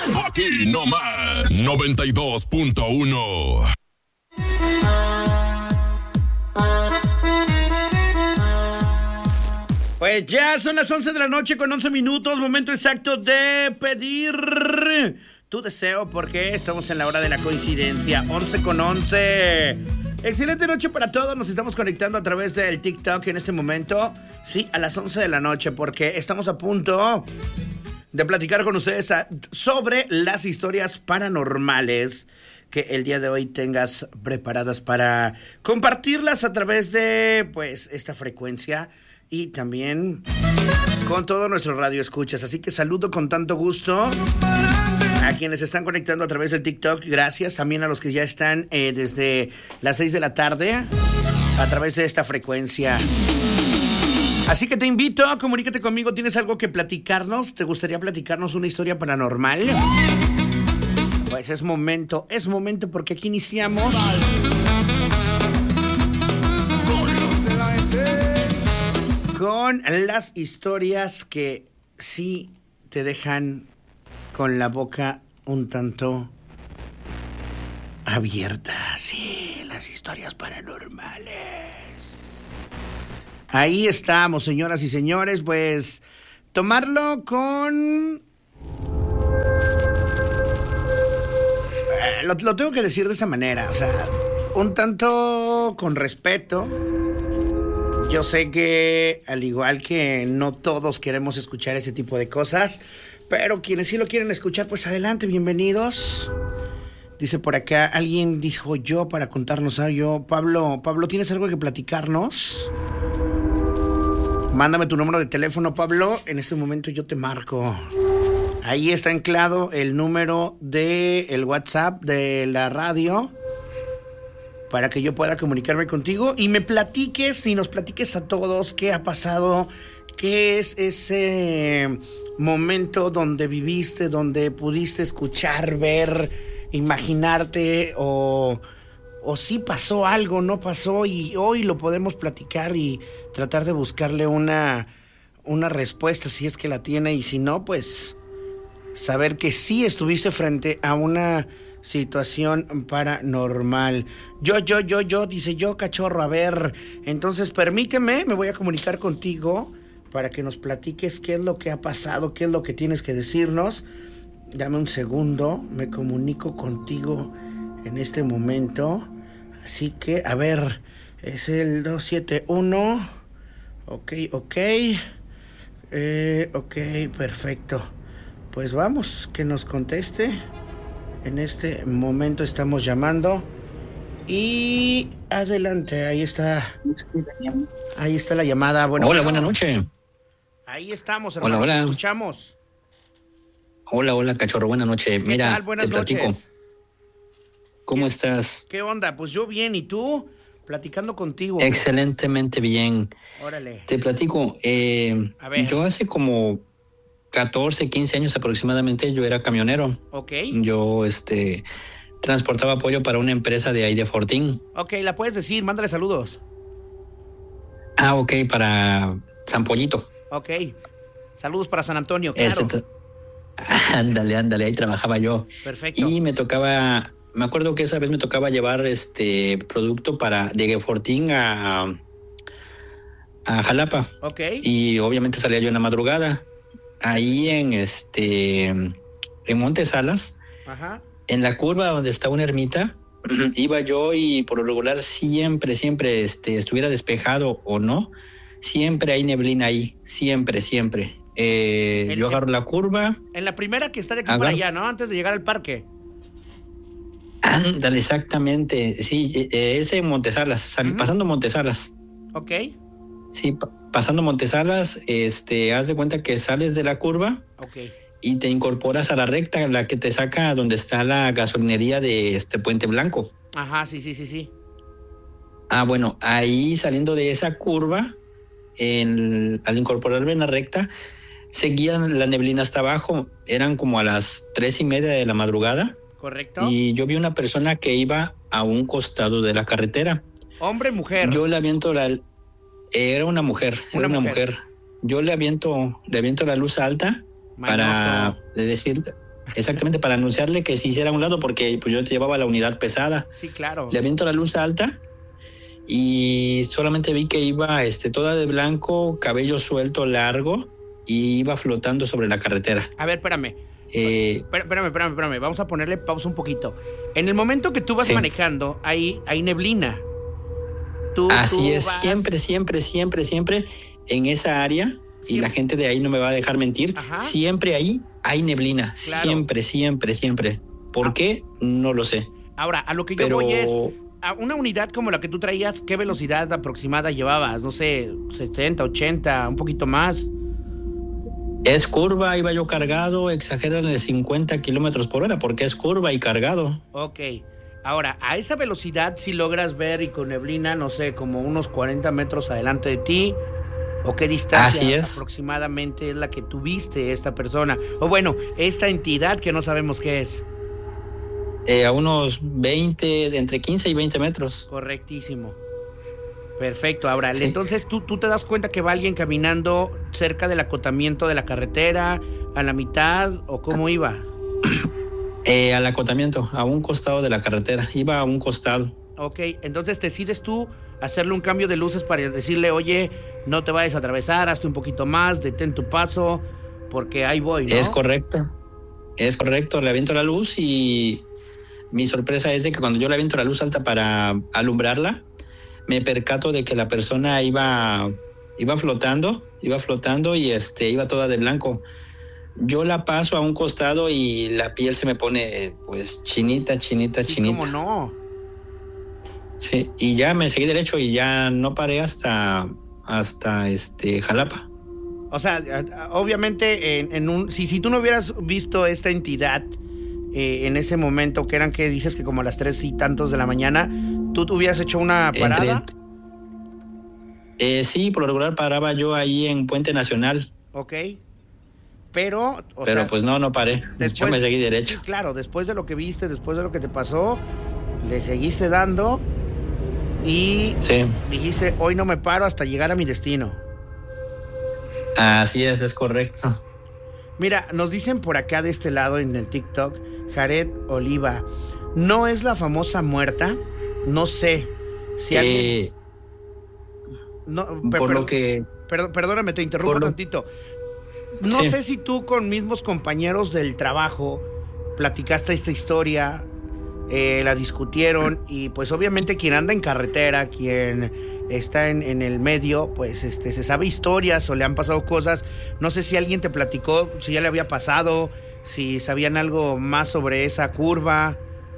Aquí nomás 92.1. Pues ya son las 11 de la noche con 11 minutos, momento exacto de pedir tu deseo porque estamos en la hora de la coincidencia, 11 con 11. Excelente noche para todos, nos estamos conectando a través del TikTok en este momento, sí, a las 11 de la noche porque estamos a punto de platicar con ustedes sobre las historias paranormales que el día de hoy tengas preparadas para compartirlas a través de, pues, esta frecuencia y también con todo nuestro radio escuchas. Así que saludo con tanto gusto a quienes se están conectando a través del TikTok. Gracias también a los que ya están desde las 6 de la tarde a través de esta frecuencia. Así que te invito, comunícate conmigo. ¿Tienes algo que platicarnos? ¿Te gustaría platicarnos una historia paranormal? Pues es momento porque aquí iniciamos con las historias que sí te dejan con la boca un tanto abierta. Sí, las historias paranormales. Ahí estamos, señoras y señores, pues tomarlo con... Lo tengo que decir de esta manera, o sea, un tanto con respeto. Yo sé que, al igual que no todos queremos escuchar este tipo de cosas, pero quienes sí lo quieren escuchar, pues adelante, bienvenidos. Dice por acá, alguien dijo yo para contarnos algo. Pablo, ¿tienes algo que platicarnos? Mándame tu número de teléfono, Pablo. En este momento yo te marco. Ahí está anclado el número del WhatsApp de la radio para que yo pueda comunicarme contigo y me platiques y nos platiques a todos qué ha pasado, qué es ese momento donde viviste, donde pudiste escuchar, ver, imaginarte o si pasó algo, no pasó y hoy lo podemos platicar y tratar de buscarle una respuesta si es que la tiene y si no, pues saber que sí estuviste frente a una situación paranormal. Yo, dice yo, cachorro, a ver, entonces permíteme, me voy a comunicar contigo para que nos platiques qué es lo que ha pasado, qué es lo que tienes que decirnos. Dame un segundo, me comunico contigo en este momento. Así que, a ver, es el 271. Ok, perfecto. Pues vamos, que nos conteste. En este momento estamos llamando. Y adelante, ahí está la llamada. Bueno, hola, buenas noches. Ahí estamos, hermano. Hola. Te escuchamos. Hola, cachorro, buenas noches. Mira, tal? Buenas te platico. Noches. ¿Cómo estás? ¿Qué onda? Pues yo bien, ¿y tú? Platicando contigo. Excelentemente bien. Órale. Te platico. A ver. Yo hace como 14, 15 años aproximadamente, yo era camionero. Ok. Yo, transportaba apoyo para una empresa de ahí de Fortín. Ok, la puedes decir, mándale saludos. Ah, ok, para San Pollito. Ok. Saludos para San Antonio, claro. Ándale, ahí trabajaba yo. Perfecto. Y me acuerdo que esa vez me tocaba llevar producto de Fortín a Jalapa. Ok. Y obviamente salía yo en la madrugada. Ahí en Montesalas, ajá, en la curva donde está una ermita, iba yo y por lo regular siempre, estuviera despejado o no, siempre hay neblina ahí, siempre. Yo agarro la curva. En la primera que está de aquí para allá, ¿no? Antes de llegar al parque. Ándale, exactamente. Sí, ese en Montesalas, pasando Montesalas. Ok. Sí, pasando Montesalas, haz de cuenta que sales de la curva. Ok. Y te incorporas a la recta, la que te saca donde está la gasolinería de Puente Blanco. Ajá, sí. Ah, bueno, ahí saliendo de esa curva, al incorporarme en la recta, seguía la neblina hasta abajo. Eran como a las 3:30 de la madrugada. Correcto. Y yo vi una persona que iba a un costado de la carretera. ¿Hombre, mujer? Yo le aviento Era una mujer. Una mujer. Yo le aviento la luz alta. Manoso. Para decir, exactamente para anunciarle que se hiciera a un lado porque pues yo llevaba la unidad pesada. Sí, claro. Le aviento la luz alta y solamente vi que iba toda de blanco, cabello suelto, largo, y iba flotando sobre la carretera. A ver, espérame. Espérame. Vamos a ponerle pausa un poquito. En el momento que tú vas manejando, hay neblina. Así es, siempre en esa área, siempre. Y la gente de ahí no me va a dejar mentir, siempre ahí hay neblina, claro. Siempre. ¿Por qué? No lo sé. Ahora, a lo que yo voy es, a una unidad como la que tú traías, ¿qué velocidad aproximada llevabas? No sé, 70, 80, un poquito más. Es curva, iba yo cargado, exageran de 50 kilómetros por hora, porque es curva y cargado. Ok. Ahora, a esa velocidad, si logras ver y con neblina, no sé, como unos 40 metros adelante de ti, ¿o qué distancia aproximadamente es la que tuviste esta persona? O bueno, esta entidad que no sabemos qué es. A unos 20, entre 15 y 20 metros. Correctísimo. Perfecto. Ahora, entonces ¿tú te das cuenta que va alguien caminando cerca del acotamiento de la carretera, a la mitad, o cómo iba? Al acotamiento, a un costado de la carretera, iba a un costado. Ok, entonces decides tú hacerle un cambio de luces para decirle, oye, no te vayas a atravesar, hazte un poquito más, detén tu paso, porque ahí voy, ¿no? Es correcto, le aviento la luz y mi sorpresa es de que cuando yo le aviento la luz alta para alumbrarla, me percato de que la persona iba flotando y iba toda de blanco. Yo la paso a un costado y la piel se me pone pues chinita. ¿Cómo no? Sí, y ya me seguí derecho y ya no paré hasta Jalapa. O sea, obviamente si tú no hubieras visto esta entidad en ese momento, que eran, que dices que como a las 3 y tantos de la mañana, ¿tú hubieras hecho una parada? Sí, por lo regular paraba yo ahí en Puente Nacional. Ok. Pero pues no paré. Después, yo me seguí derecho. Sí, claro, después de lo que viste, después de lo que te pasó, le seguiste dando y dijiste, hoy no me paro hasta llegar a mi destino. Así es correcto. Mira, nos dicen por acá de este lado en el TikTok, Jared Oliva, ¿no es la famosa muerta? No sé si alguien... Perdóname, te interrumpo tantito. No sé si tú con mismos compañeros del trabajo platicaste esta historia, la discutieron, y pues obviamente quien anda en carretera, quien está en el medio, pues se sabe historias o le han pasado cosas. No sé si alguien te platicó, si ya le había pasado, si sabían algo más sobre esa curva.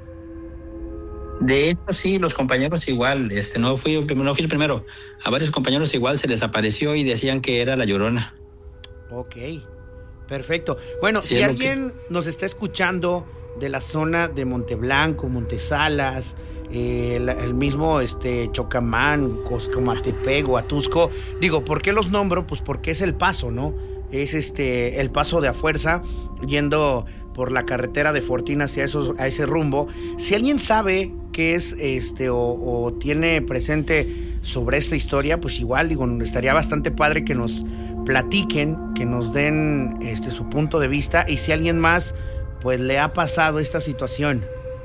De hecho, sí, los compañeros igual, no fui el primero. A varios compañeros igual se les apareció y decían que era la Llorona. Ok, perfecto. Bueno, si alguien nos está escuchando de la zona de Monteblanco, Montesalas, el mismo Chocamán, Comatepec o Atusco, digo, ¿por qué los nombro? Pues porque es el paso, ¿no? Es el paso de a fuerza yendo por la carretera de Fortín hacia ese rumbo. Si alguien sabe qué es o tiene presente sobre esta historia, pues igual, digo, estaría bastante padre que nos platiquen, que nos den su punto de vista, y si alguien más pues le ha pasado esta situación.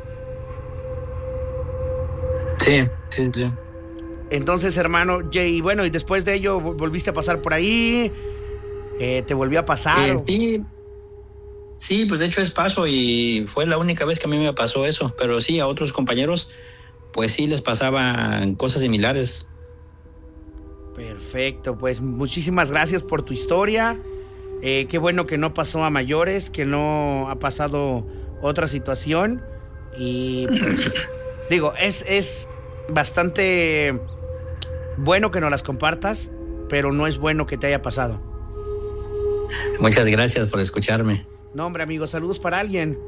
Sí. Entonces, hermano Jay, bueno, y después de ello volviste a pasar por ahí, ¿te volvió a pasar? Sí, pues de hecho es paso y fue la única vez que a mí me pasó eso, pero sí, a otros compañeros pues sí les pasaban cosas similares. Perfecto, pues muchísimas gracias por tu historia. Qué bueno que no pasó a mayores, que no ha pasado otra situación. Y pues, digo, es bastante bueno que nos las compartas, pero no es bueno que te haya pasado. Muchas gracias por escucharme. No, hombre, amigo, saludos para alguien.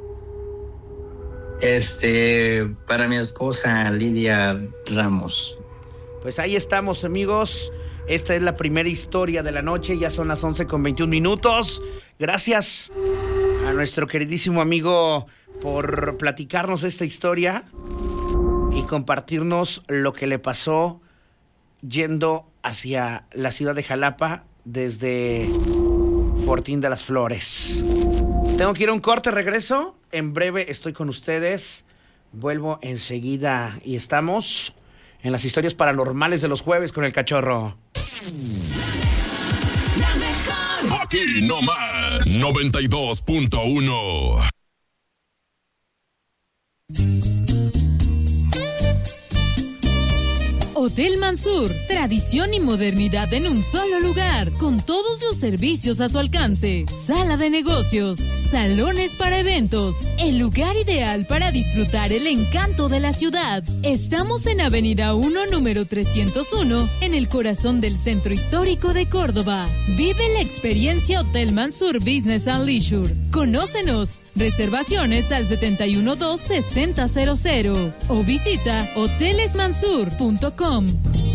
Para mi esposa Lidia Ramos. Pues ahí estamos, amigos. Esta es la primera historia de la noche. Ya son las 11:21. Gracias a nuestro queridísimo amigo por platicarnos esta historia y compartirnos lo que le pasó yendo hacia la ciudad de Jalapa desde Fortín de las Flores. Tengo que ir a un corte, regreso. En breve estoy con ustedes. Vuelvo enseguida y estamos en las historias paranormales de los jueves con el Cachorro. Aquí nomás, 92.1. Hotel Mansur, tradición y modernidad en un solo lugar, con todos los servicios a su alcance. Sala de negocios, salones para eventos, el lugar ideal para disfrutar el encanto de la ciudad. Estamos en Avenida 1, número 301, en el corazón del centro histórico de Córdoba. Vive la experiencia Hotel Mansur Business and Leisure. Conócenos. Reservaciones al 712-6000 o visita hotelesmansur.com.